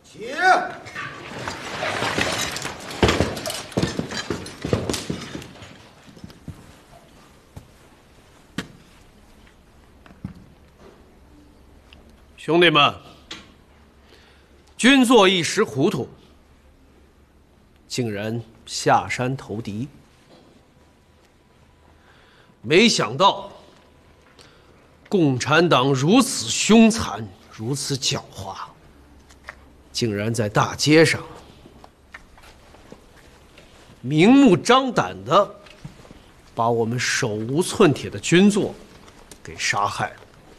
起！ 兄弟们，军座一时糊涂，竟然下山投敌。没想到，共产党如此凶残，如此狡猾，竟然在大街上明目张胆地把我们手无寸铁的军座给杀害了。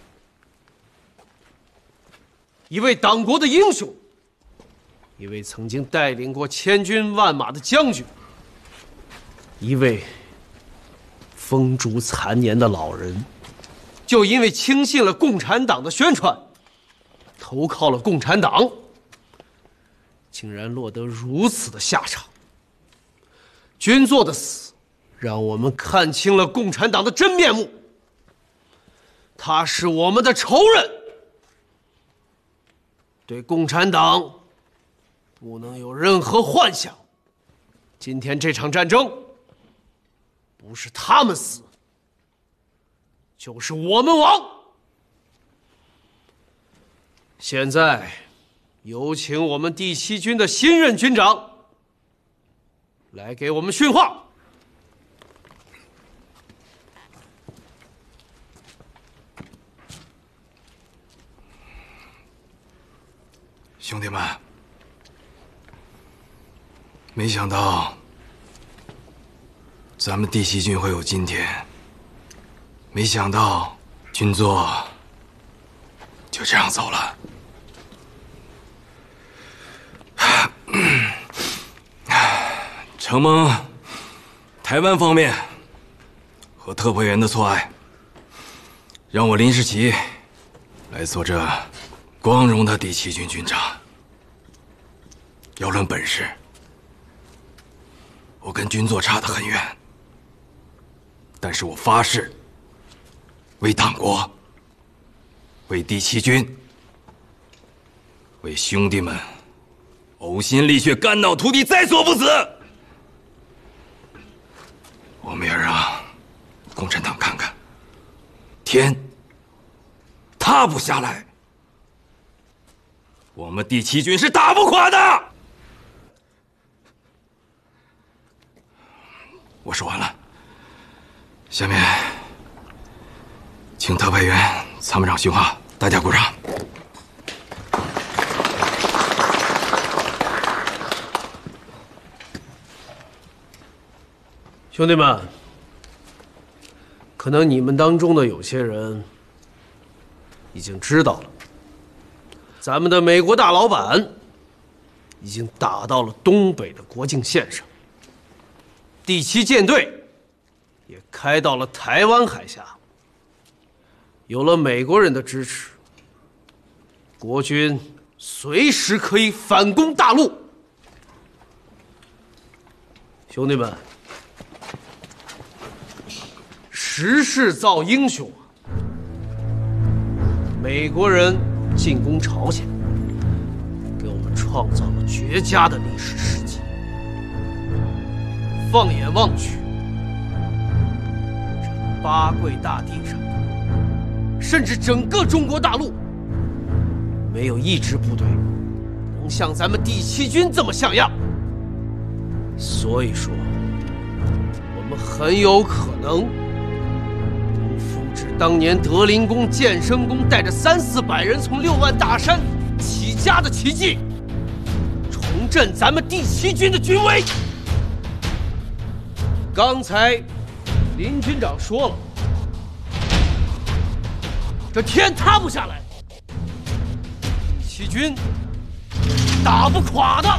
一位党国的英雄，一位曾经带领过千军万马的将军，一位风烛残年的老人，就因为轻信了共产党的宣传，投靠了共产党，竟然落得如此的下场。军座的死，让我们看清了共产党的真面目，他是我们的仇人。对共产党不能有任何幻想。今天这场战争，不是他们死，就是我们亡。现在，有请我们第7军的新任军长来给我们训话。 兄弟们，没想到咱们第7军会有今天，没想到军座就这样走了。承蒙台湾方面和特派员的错爱，让我林世奇来做这光荣的第7军军长。要论本事，我跟军座差得很远，但是我发誓，为党国，为第7军，为兄弟们呕心沥血、肝脑涂地，在所不辞。我们要让共产党看看，天塌不下来，我们第7军是打不垮的。我说完了，下面请特派员参谋长训话，大家鼓掌。 兄弟们，可能你们当中的有些人已经知道了，咱们的美国大老板已经打到了东北的国境线上，第7舰队也开到了台湾海峡。有了美国人的支持，国军随时可以反攻大陆。兄弟们，时势造英雄啊！美国人进攻朝鲜，给我们创造了绝佳的历史事迹。放眼望去，这八桂大地上，甚至整个中国大陆，没有一支部队能像咱们第7军这么像样。所以说，我们很有可能能复制当年德林公、建生公带着300-400人从6万大山起家的奇迹，重振咱们第7军的军威。刚才林军长说了，这天塌不下来，第7军打不垮的。